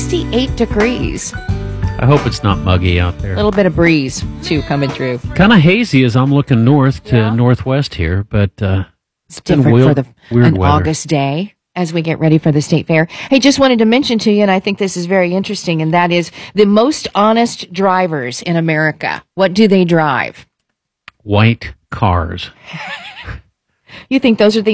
68 degrees. I hope it's not muggy out there. A little bit of breeze, too, coming through. Kind of hazy as I'm looking north to northwest here, but It's different for an August day as we get ready for the state fair. Hey, just wanted to mention to you, and I think this is very interesting, and that is the most honest drivers in America. What do they drive? White cars. You think those are the